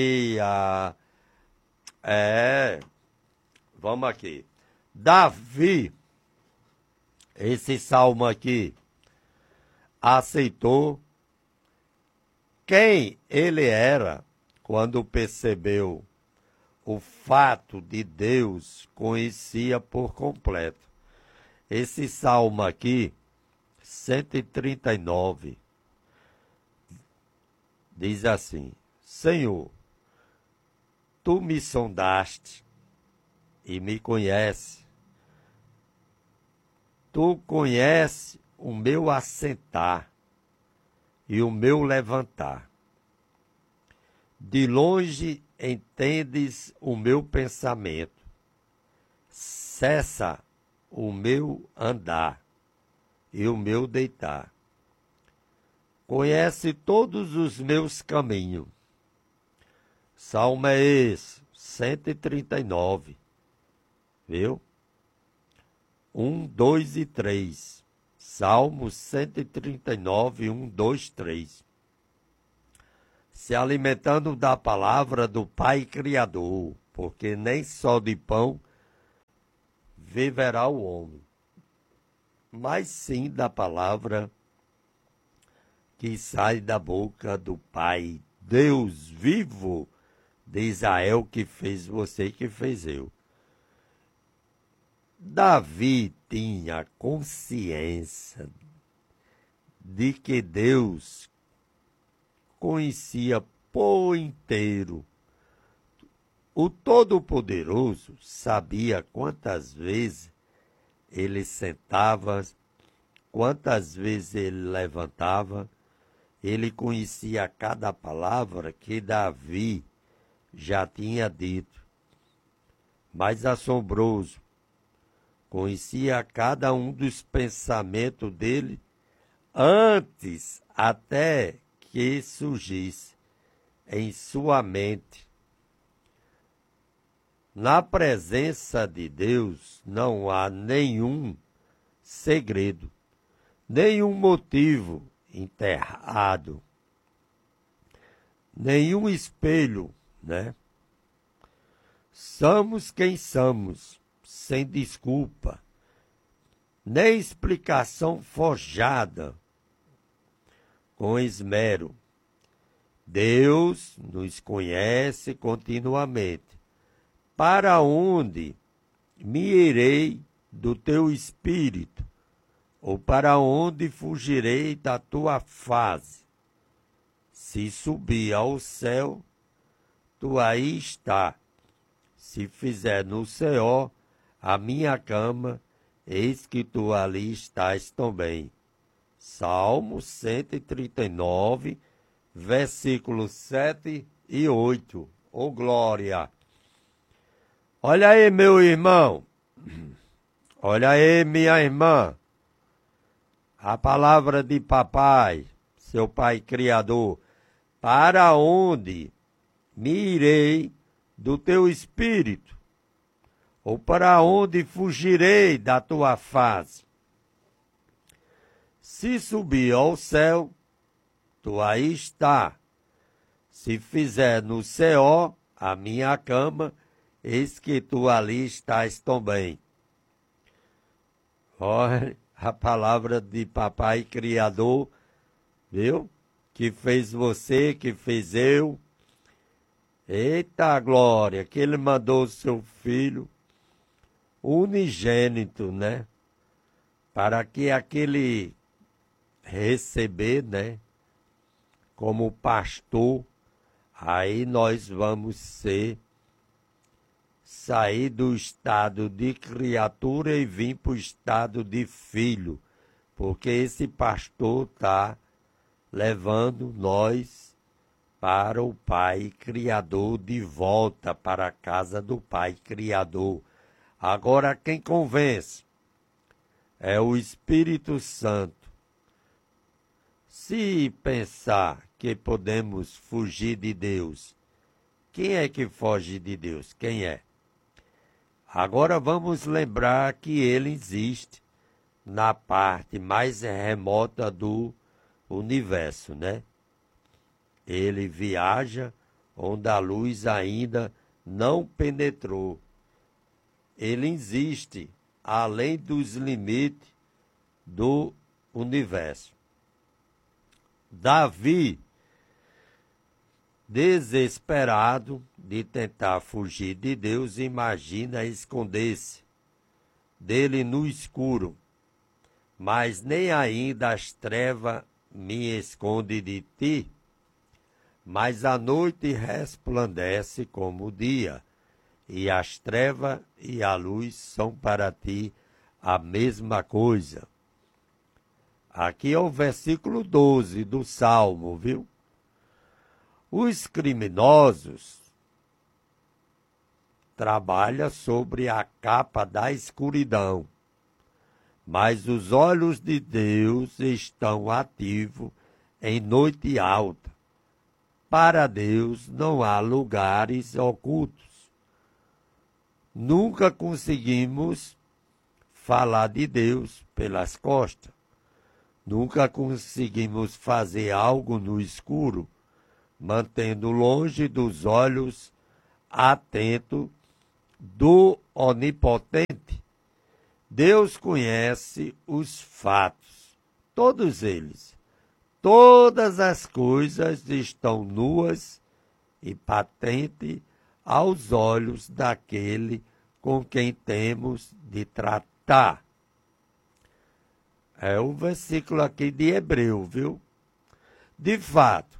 É, vamos aqui. Davi, esse salmo aqui, aceitou quem ele era quando percebeu o fato de Deus conhecia por completo. Esse salmo aqui, 139, diz assim: Senhor, tu me sondaste e me conhece. Tu conheces o meu assentar e o meu levantar. De longe entendes o meu pensamento. Cessa o meu andar e o meu deitar. Conhece todos os meus caminhos. Salmo é esse, 139. Viu? 1, 2 e 3. Salmo 139, 1, 2, 3. Se alimentando da palavra do Pai Criador, porque nem só de pão viverá o homem, mas sim da palavra que sai da boca do Pai, Deus vivo de Israel, que fez você e que fez eu. Davi tinha consciência de que Deus conhecia por inteiro. O Todo-Poderoso sabia quantas vezes ele sentava, quantas vezes ele levantava. Ele conhecia cada palavra que Davi já tinha dito. Mais assombroso, conhecia cada um dos pensamentos dele antes até que surgisse em sua mente. Na presença de Deus não há nenhum segredo, nenhum motivo enterrado, nenhum espelho, né? Somos quem somos, sem desculpa, nem explicação forjada, com esmero. Deus nos conhece continuamente. Para onde me irei do teu espírito? Ou para onde fugirei da tua face? Se subir ao céu, tu aí está. Se fizer no céu a minha cama, eis que tu ali estás também. Salmo 139, versículos 7 e 8. Ô glória! Olha aí, meu irmão. Olha aí, minha irmã. A palavra de papai, seu pai criador. Para onde me irei do teu espírito? Ou para onde fugirei da tua face? Se subir ao céu, tu aí está. Se fizer no céu a minha cama, eis que tu ali estás também. Olha a palavra de papai criador, viu? Que fez você, que fez eu. Eita glória, que ele mandou o seu filho unigênito, né? Para que aquele receber, né? Como pastor, aí nós vamos sair do estado de criatura e vir para o estado de filho, porque esse pastor está levando nós para o Pai Criador, de volta para a casa do Pai Criador. Agora quem convence é o Espírito Santo. Se pensar que podemos fugir de Deus, quem é que foge de Deus? Quem é? Agora vamos lembrar que ele existe na parte mais remota do universo, né? Ele viaja onde a luz ainda não penetrou. Ele existe além dos limites do universo. Davi, desesperado de tentar fugir de Deus, imagina esconder-se dele no escuro, mas nem ainda as trevas me esconde de ti, mas a noite resplandece como o dia, e as trevas e a luz são para ti a mesma coisa. Aqui é o versículo 12 do Salmo, viu? Os criminosos trabalham sobre a capa da escuridão, mas os olhos de Deus estão ativos em noite alta. Para Deus não há lugares ocultos. Nunca conseguimos falar de Deus pelas costas. Nunca conseguimos fazer algo no escuro, mantendo longe dos olhos atentos do Onipotente. Deus conhece os fatos, todos eles. Todas as coisas estão nuas e patentes aos olhos daquele com quem temos de tratar. É o versículo aqui de Hebreu, viu? De fato,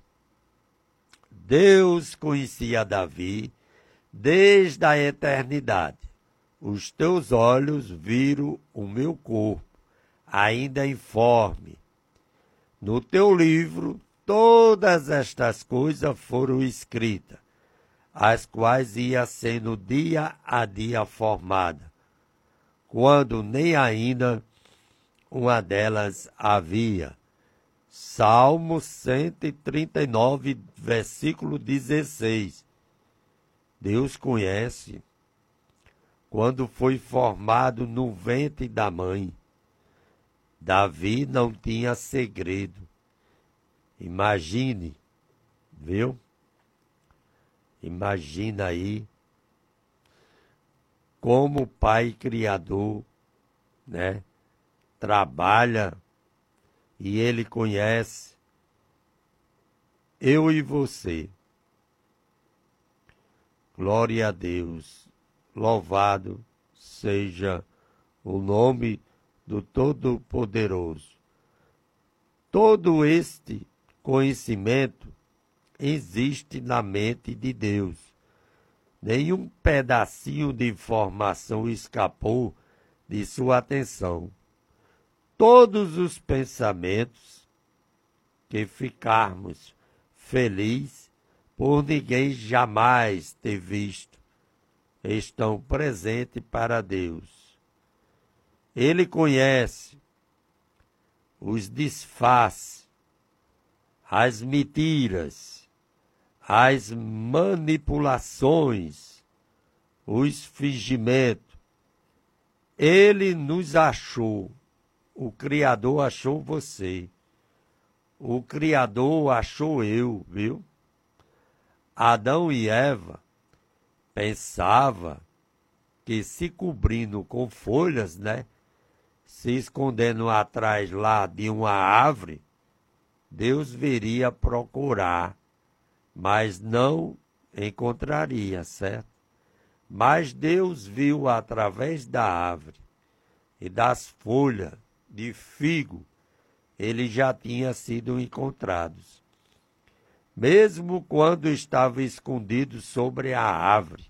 Deus conhecia Davi desde a eternidade. Os teus olhos viram o meu corpo, ainda informe. No teu livro, todas estas coisas foram escritas, as quais ia sendo dia a dia formada, quando nem ainda uma delas havia. Salmo 139, versículo 16. Deus conhece quando foi formado no ventre da mãe. Davi não tinha segredo. Imagine, viu? Imagina aí como o Pai Criador, né, trabalha e Ele conhece eu e você. Glória a Deus. Louvado seja o nome do Todo-Poderoso. Todo este conhecimento existe na mente de Deus. Nenhum pedacinho de informação escapou de sua atenção. Todos os pensamentos que ficarmos felizes por ninguém jamais ter visto estão presentes para Deus. Ele conhece os disfarces, as mentiras, as manipulações, os fingimentos. Ele nos achou. O Criador achou você. O Criador achou eu, viu? Adão e Eva pensavam que se cobrindo com folhas, né? Se escondendo atrás lá de uma árvore, Deus viria procurar, mas não encontraria, certo? Mas Deus viu através da árvore e das folhas de figo, eles já tinham sido encontrados. Mesmo quando estavam escondidos sobre a árvore.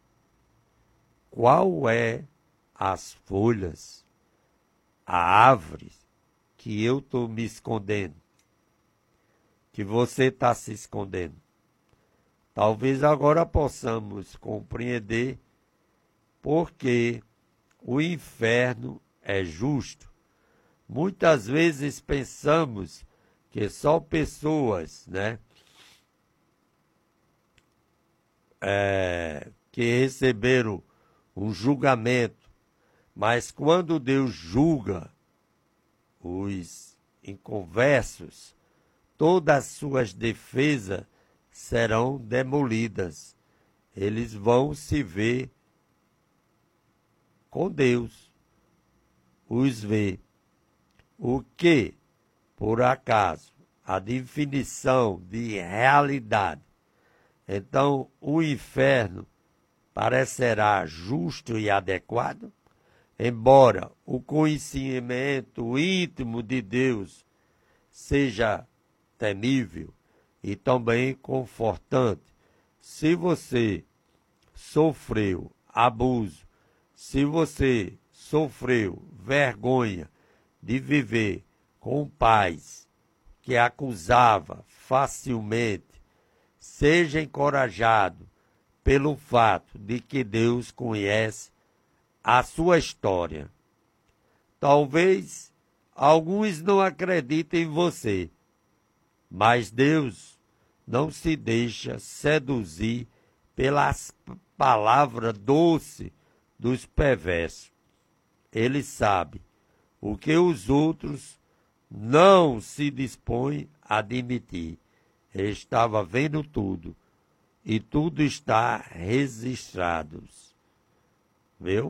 Qual é as folhas, a árvore que eu estou me escondendo? Que você está se escondendo? Talvez agora possamos compreender porque o inferno é justo. Muitas vezes pensamos que só pessoas, né, que receberam um julgamento, mas quando Deus julga os inconversos, todas as suas defesas serão demolidas. Eles vão se ver com Deus, os ver. O que, por acaso, a definição de realidade. Então, o inferno parecerá justo e adequado, embora o conhecimento íntimo de Deus seja temível e também confortante. Se você sofreu abuso, se você sofreu vergonha de viver com pais que acusava facilmente, seja encorajado pelo fato de que Deus conhece a sua história. Talvez alguns não acreditem em você, mas Deus não se deixa seduzir pelas palavras doces dos perversos. Ele sabe o que os outros não se dispõem a admitir. Ele estava vendo tudo, e tudo está registrado. Viu?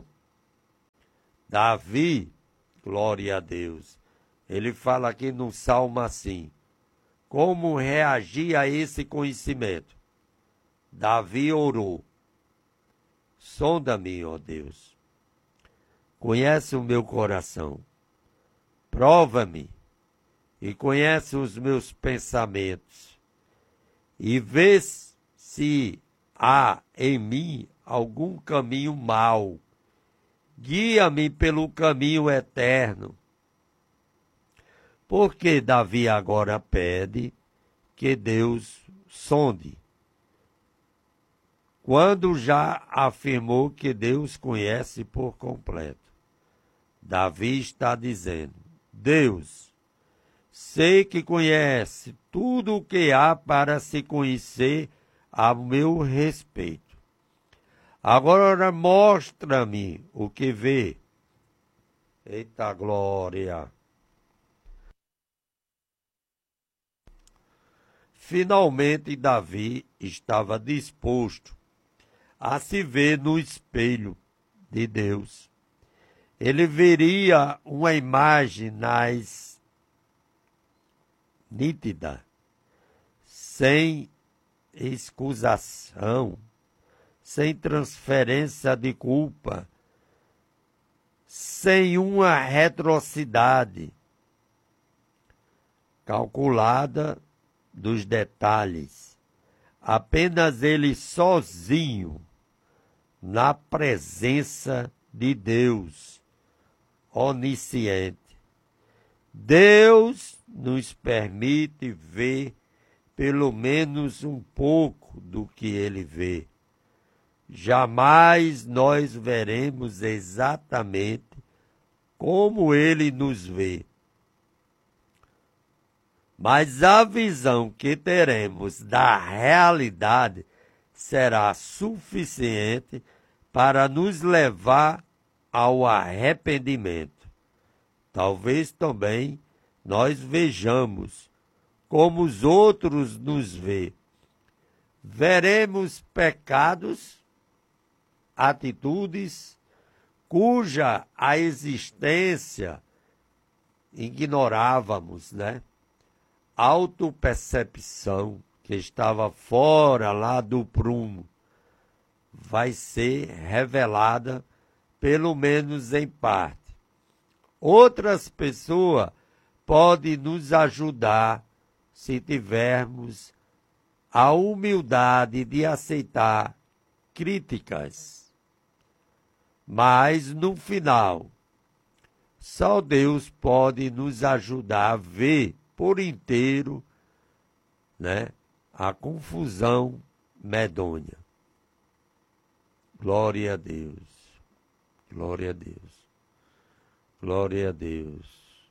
Davi, glória a Deus, ele fala aqui no Salmo assim, como reagir a esse conhecimento? Davi orou, sonda-me, ó Deus, conhece o meu coração, prova-me e conhece os meus pensamentos, e vê se há em mim algum caminho mau. Guia-me pelo caminho eterno. Porque Davi agora pede que Deus sonde, quando já afirmou que Deus conhece por completo. Davi está dizendo, Deus, sei que conhece tudo o que há para se conhecer a meu respeito. Agora mostra-me o que vê. Eita glória! Finalmente Davi estava disposto a se ver no espelho de Deus. Ele veria uma imagem nítida, sem excusação, sem transferência de culpa, sem uma retrocidade calculada dos detalhes, apenas ele sozinho, na presença de Deus, onisciente. Deus nos permite ver pelo menos um pouco do que ele vê. Jamais nós veremos exatamente como ele nos vê. Mas a visão que teremos da realidade será suficiente para nos levar ao arrependimento. Talvez também nós vejamos como os outros nos vê. Veremos pecados, atitudes cuja a existência ignorávamos, né? Autopercepção que estava fora lá do prumo vai ser revelada, pelo menos em parte. Outras pessoas podem nos ajudar se tivermos a humildade de aceitar críticas. Mas, no final, só Deus pode nos ajudar a ver por inteiro, né, a confusão medonha. Glória a Deus, glória a Deus, glória a Deus.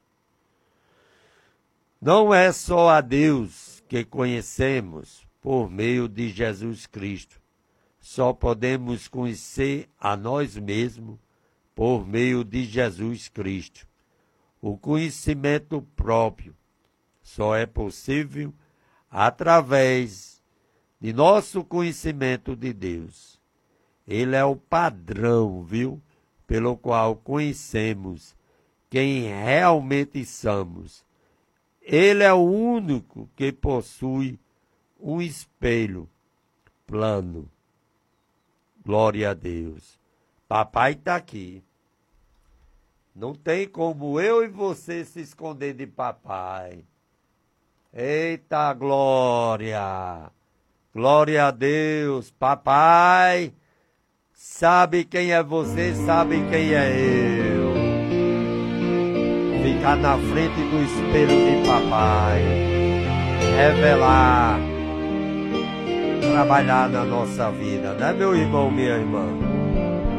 Não é só a Deus que conhecemos por meio de Jesus Cristo. Só podemos conhecer a nós mesmos por meio de Jesus Cristo. O conhecimento próprio só é possível através de nosso conhecimento de Deus. Ele é o padrão, viu? Pelo qual conhecemos quem realmente somos. Ele é o único que possui um espelho plano. Glória a Deus. Papai está aqui. Não tem como eu e você se esconder de papai. Eita glória! Glória a Deus. Papai sabe quem é você, sabe quem é eu. Ficar na frente do espelho de papai. Revelar. Trabalhar na nossa vida, né, meu irmão, minha irmã?